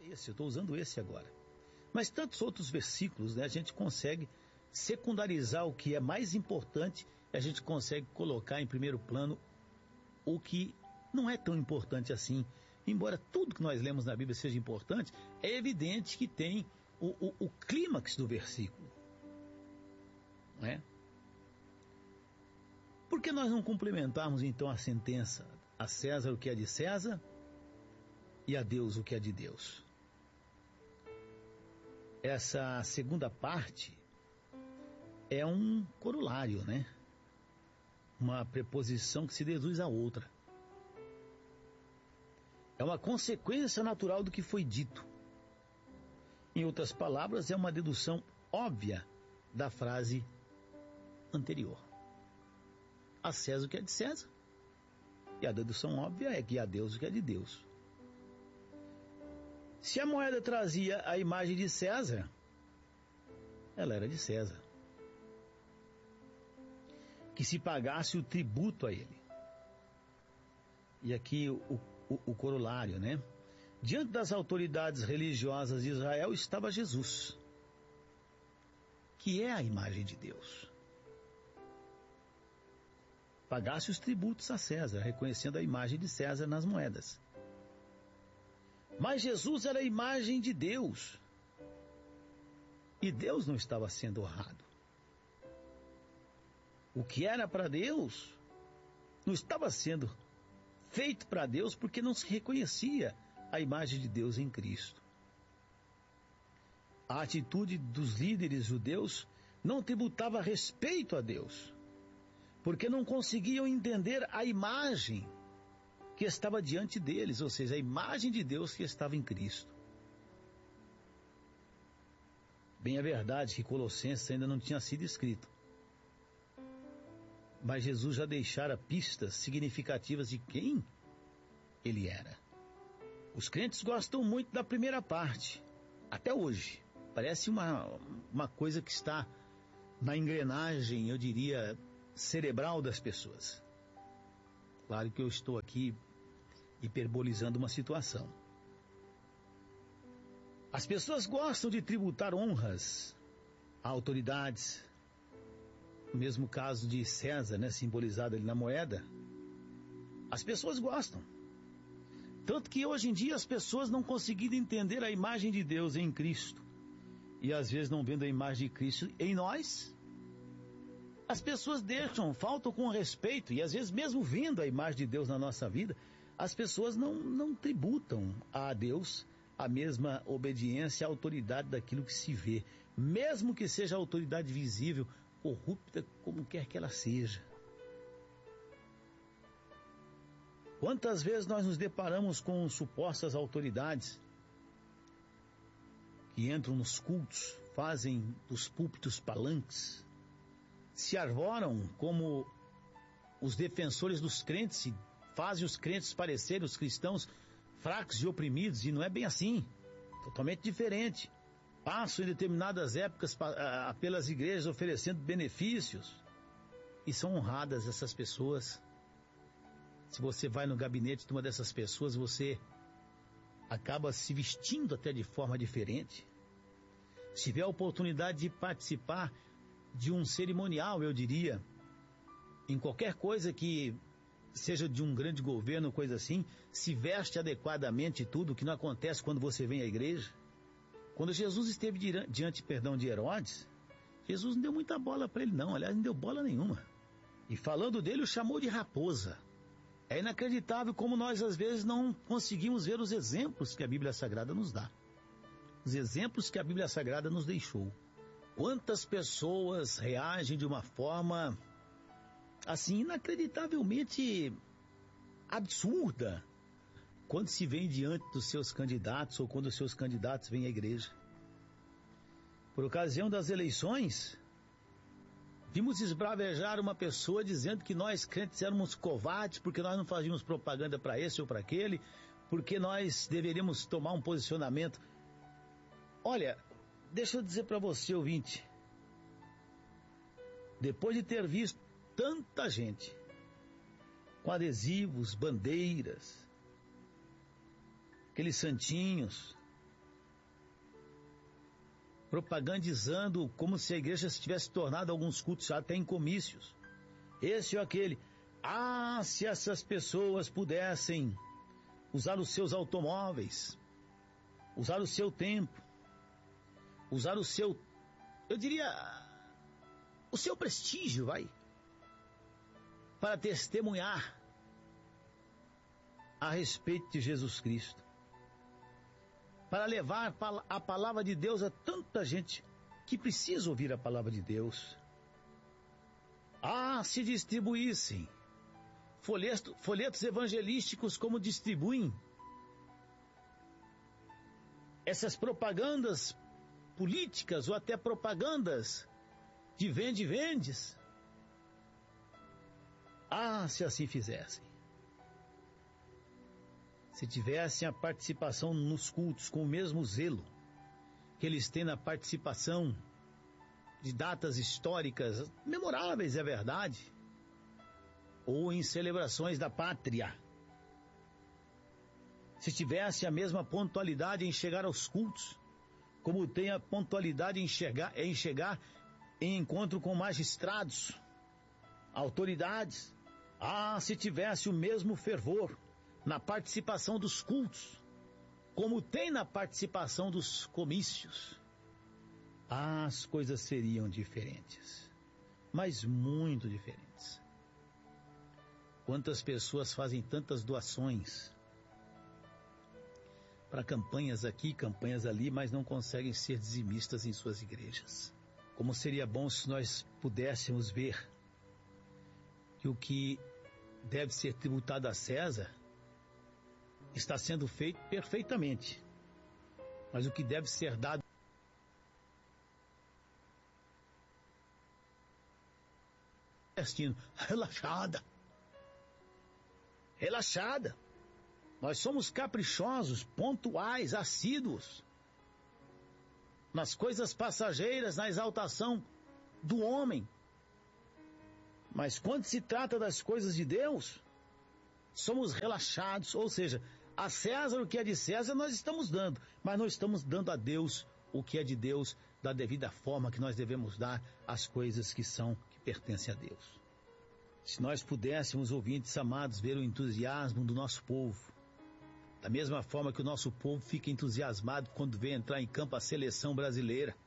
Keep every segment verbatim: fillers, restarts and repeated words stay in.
esse, eu estou usando esse agora. Mas tantos outros versículos, né, a gente consegue secundarizar o que é mais importante, a gente consegue colocar em primeiro plano o que não é tão importante assim. Embora tudo que nós lemos na Bíblia seja importante, é evidente que tem o, o, o clímax do versículo. Não é? Por que nós não complementarmos então a sentença? A César o que é de César e a Deus o que é de Deus. Essa segunda parte é um corolário, né? Uma preposição que se deduz à outra. É uma consequência natural do que foi dito. Em outras palavras, é uma dedução óbvia da frase anterior. A César o que é de César, e a dedução óbvia é que a Deus o que é de Deus. Se a moeda trazia a imagem de César, ela era de César. Que se pagasse o tributo a ele. E aqui o, o, o corolário, né? Diante das autoridades religiosas de Israel estava Jesus, que é a imagem de Deus. Pagasse os tributos a César, reconhecendo a imagem de César nas moedas. Mas Jesus era a imagem de Deus. E Deus não estava sendo honrado. O que era para Deus não estava sendo feito para Deus porque não se reconhecia a imagem de Deus em Cristo. A atitude dos líderes judeus não tributava respeito a Deus, porque não conseguiam entender a imagem que estava diante deles, ou seja, a imagem de Deus que estava em Cristo. Bem é verdade que Colossenses ainda não tinha sido escrito, mas Jesus já deixara pistas significativas de quem ele era. Os crentes gostam muito da primeira parte, até hoje. Parece uma, uma coisa que está na engrenagem, eu diria, cerebral das pessoas. Claro que eu estou aqui hiperbolizando uma situação. As pessoas gostam de tributar honras a autoridades. No mesmo caso de César, né, simbolizado ali na moeda. As pessoas gostam. Tanto que hoje em dia as pessoas não conseguiram entender a imagem de Deus em Cristo. E às vezes não vendo a imagem de Cristo em nós. As pessoas deixam, faltam com respeito. E às vezes mesmo vendo a imagem de Deus na nossa vida, as pessoas não, não tributam a Deus a mesma obediência e autoridade daquilo que se vê. Mesmo que seja a autoridade visível, corrupta como quer que ela seja. Quantas vezes nós nos deparamos com supostas autoridades que entram nos cultos, fazem dos púlpitos palanques, se arvoram como os defensores dos crentes e fazem os crentes parecerem, os cristãos, fracos e oprimidos, e não é bem assim, totalmente diferente. Passam em determinadas épocas pelas igrejas oferecendo benefícios e são honradas essas pessoas. Se você vai no gabinete de uma dessas pessoas, você acaba se vestindo até de forma diferente. Se tiver a oportunidade de participar de um cerimonial, eu diria, em qualquer coisa que seja de um grande governo, coisa assim, se veste adequadamente tudo, que não acontece quando você vem à igreja. Quando Jesus esteve diante, perdão, de Herodes, Jesus não deu muita bola para ele não, aliás, não deu bola nenhuma. E falando dele, o chamou de raposa. É inacreditável como nós às vezes não conseguimos ver os exemplos que a Bíblia Sagrada nos dá. Os exemplos que a Bíblia Sagrada nos deixou. Quantas pessoas reagem de uma forma, assim, inacreditavelmente absurda, quando se vem diante dos seus candidatos ou quando os seus candidatos vêm à igreja. Por ocasião das eleições, vimos esbravejar uma pessoa dizendo que nós crentes éramos covardes porque nós não fazíamos propaganda para esse ou para aquele, porque nós deveríamos tomar um posicionamento. Olha, deixa eu dizer para você, ouvinte, depois de ter visto tanta gente com adesivos, bandeiras, aqueles santinhos, propagandizando como se a igreja se tivesse tornado alguns cultos até em comícios. Esse ou aquele. Ah, se essas pessoas pudessem usar os seus automóveis, usar o seu tempo, usar o seu, eu diria, o seu prestígio, vai, para testemunhar a respeito de Jesus Cristo, para levar a palavra de Deus a tanta gente que precisa ouvir a palavra de Deus. Ah, se distribuíssem folhetos, folhetos evangelísticos como distribuem essas propagandas políticas ou até propagandas de vende-vendes. Ah, se assim fizessem. Se tivessem a participação nos cultos com o mesmo zelo que eles têm na participação de datas históricas memoráveis, é verdade, ou em celebrações da pátria. Se tivesse a mesma pontualidade em chegar aos cultos, como tem a pontualidade em chegar, em chegar em encontro com magistrados, autoridades. Ah, se tivesse o mesmo fervor na participação dos cultos, como tem na participação dos comícios, as coisas seriam diferentes, mas muito diferentes. Quantas pessoas fazem tantas doações para campanhas aqui, campanhas ali, mas não conseguem ser dizimistas em suas igrejas. Como seria bom se nós pudéssemos ver que o que deve ser tributado a César está sendo feito perfeitamente, mas o que deve ser dado relaxada, relaxada. Nós somos caprichosos, pontuais, assíduos nas coisas passageiras, na exaltação do homem. Mas quando se trata das coisas de Deus, somos relaxados, ou seja, a César o que é de César nós estamos dando, mas não estamos dando a Deus o que é de Deus da devida forma que nós devemos dar às coisas que são, que pertencem a Deus. Se nós pudéssemos, ouvintes amados, ver o entusiasmo do nosso povo, da mesma forma que o nosso povo fica entusiasmado quando vê entrar em campo a seleção brasileira.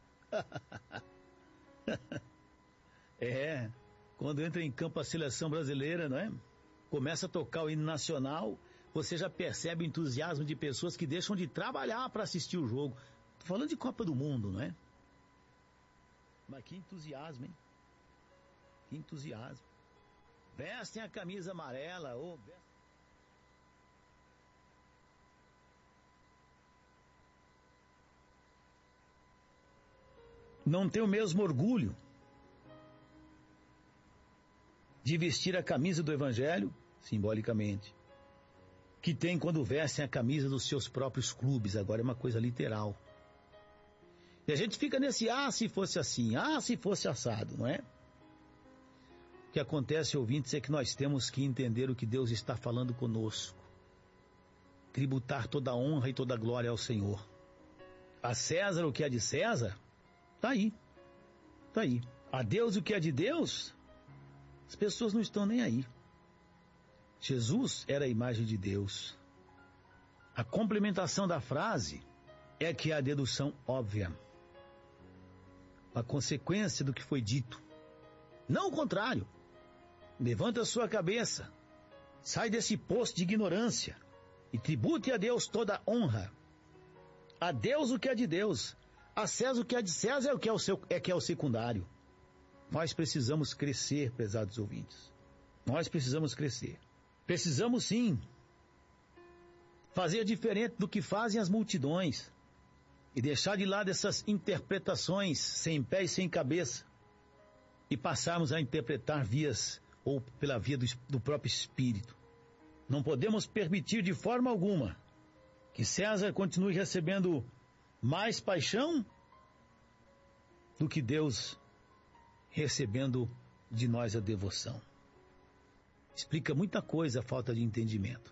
É, quando entra em campo a seleção brasileira, não é? Começa a tocar o hino nacional, você já percebe o entusiasmo de pessoas que deixam de trabalhar para assistir o jogo. Tô falando de Copa do Mundo, não é? Mas que entusiasmo, hein? Que entusiasmo. Vestem a camisa amarela, ou vestem... Não tem o mesmo orgulho de vestir a camisa do Evangelho, simbolicamente, que tem quando vestem a camisa dos seus próprios clubes. Agora é uma coisa literal. E a gente fica nesse, ah, se fosse assim, ah, se fosse assado, não é? O que acontece, ouvintes, é que nós temos que entender o que Deus está falando conosco. Tributar toda a honra e toda a glória ao Senhor. A César o que é de César, tá aí, tá aí. A Deus o que é de Deus, as pessoas não estão nem aí. Jesus era a imagem de Deus. A complementação da frase é que é a dedução óbvia, a consequência do que foi dito. Não o contrário. Levanta a sua cabeça, sai desse poço de ignorância e tribute a Deus toda a honra. A Deus o que é de Deus, a César o que é de César é o que é o, seu, é que é o secundário. Nós precisamos crescer, prezados ouvintes. Nós precisamos crescer. Precisamos sim fazer diferente do que fazem as multidões e deixar de lado essas interpretações sem pé e sem cabeça e passarmos a interpretar vias ou pela via do, do próprio Espírito. Não podemos permitir de forma alguma que César continue recebendo mais paixão do que Deus recebendo de nós a devoção. Explica muita coisa a falta de entendimento.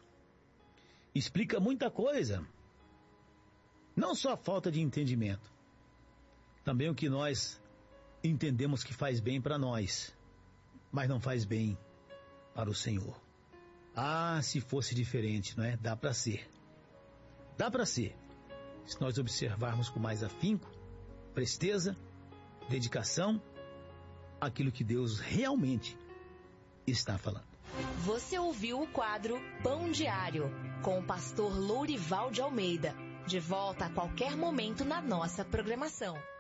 Explica muita coisa, não só a falta de entendimento, Também o que nós entendemos que faz bem para nós, mas não faz bem para o Senhor. Ah, se fosse diferente, não é? Dá para ser. Dá para ser. Se nós observarmos com mais afinco, presteza, dedicação, aquilo que Deus realmente está falando. Você ouviu o quadro Pão Diário, com o pastor Lourival de Almeida. De volta a qualquer momento na nossa programação.